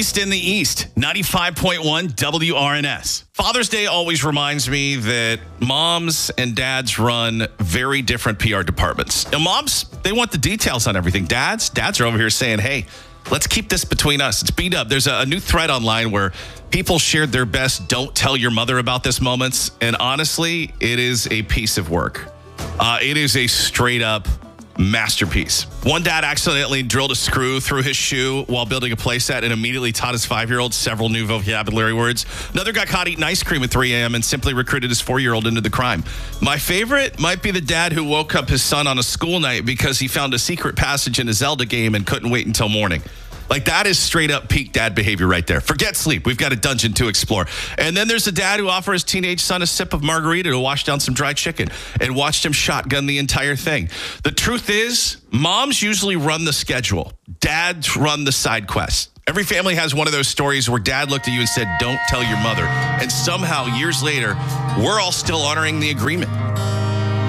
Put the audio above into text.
East in the East, 95.1 WRNS. Father's Day always reminds me that moms and dads run very different PR departments. Now, moms, they want the details on everything. Dads are over here saying, hey, let's keep this between us. It's beat up. There's a new thread online where people shared their best don't tell your mother about this moments. And honestly, it is a piece of work. It is a straight up masterpiece. One dad accidentally drilled a screw through his shoe while building a playset and immediately taught his 5-year-old several new vocabulary words. Another got caught eating ice cream at 3 a.m. and simply recruited his 4-year-old into the crime. My favorite might be the dad who woke up his son on a school night because he found a secret passage in a Zelda game and couldn't wait until morning. Like, that is straight up peak dad behavior right there. Forget sleep. We've got a dungeon to explore. And then there's a dad who offered his teenage son a sip of margarita to wash down some dry chicken and watched him shotgun the entire thing. The truth is, moms usually run the schedule. Dads run the side quests. Every family has one of those stories where dad looked at you and said, don't tell your mother. And somehow, years later, we're all still honoring the agreement.